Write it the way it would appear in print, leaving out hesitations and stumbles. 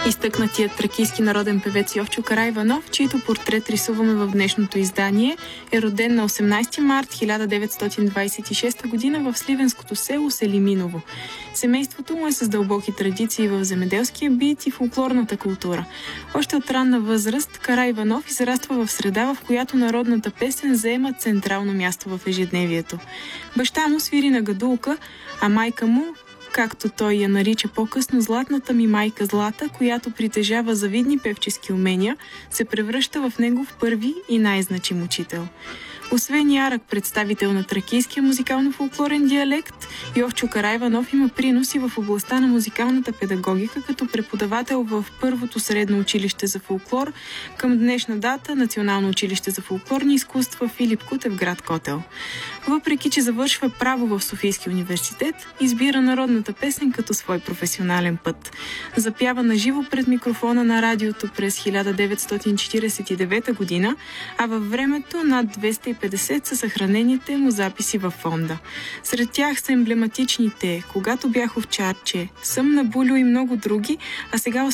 Изтъкнатият тракийски народен певец Йовчо Караиванов, чийто портрет рисуваме в днешното издание, е роден на 18 март 1926 година в сливенското село Селиминово. Семейството му е с дълбоки традиции в земеделския бит и фолклорната култура. Още от ранна възраст Караиванов израства в среда, в която народната песен заема централно място в ежедневието. Баща му свири на гадулка, а майка му, както той я нарича по-късно, златната ми майка Злата, която притежава завидни певчески умения, се превръща в негов първи и най-значим учител. Освен ярък представител на тракийския музикално-фолклорен диалект, Йовчо Караиванов има приноси в областта на музикалната педагогика като преподавател в първото средно училище за фолклор, към днешна дата Национално училище за фолклорни изкуства Филип Кутев, град Котел. Въпреки че завършва право в Софийския университет, избира народната песен като свой професионален път. Запява на живо пред микрофона на радиото през 1949 година, а във времето над 250 са съхранените му записи във фонда. Сред тях са емблематичните "Когато бях овчарче", "Съм на Булю" и много други, а сега